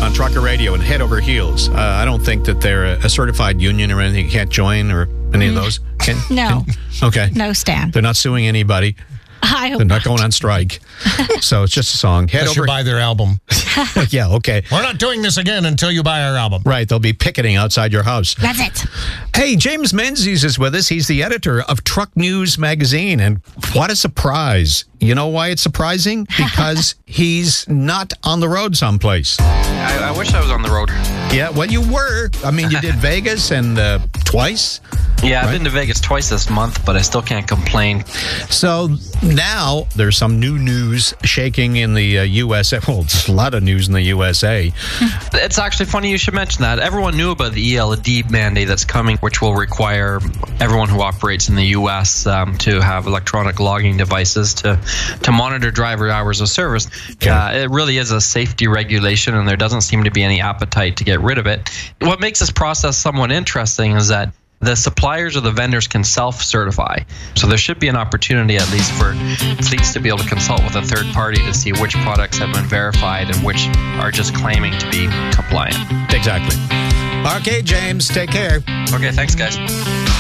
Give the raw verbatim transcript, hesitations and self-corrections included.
on Trucker Radio and Head Over Heels. Uh, I don't think that they're a, a certified union or anything. You can't join or any of those. Can, No. Can, okay. No, Stan. They're not suing anybody. I hope They're not going on strike. So it's just a song. Head Unless over. you buy their album. Yeah, okay. We're not doing this again until you buy our album. Right, they'll be picketing outside your house. That's it. Hey, James Menzies is with us. He's the editor of Truck News Magazine. And what a surprise. You know why it's surprising? Because he's not on the road someplace. I, I wish I was on the road. Yeah, well, you were. I mean, you did Vegas and uh, twice. Yeah, I've Right. been to Vegas twice this month, but I still can't complain. So now there's some new news shaking in the uh, U S A. Well, there's a lot of news in the U S A. It's actually funny you should mention that. Everyone knew about the E L D mandate that's coming, which will require everyone who operates in the U S um, to have electronic logging devices to, to monitor driver hours of service. Okay. Uh, it really is a safety regulation, and there doesn't seem to be any appetite to get rid of it. What makes this process somewhat interesting is that the suppliers or the vendors can self-certify. So there should be an opportunity, at least for fleets, to be able to consult with a third party to see which products have been verified and which are just claiming to be compliant. Exactly. Okay, James, take care. Okay, thanks, guys.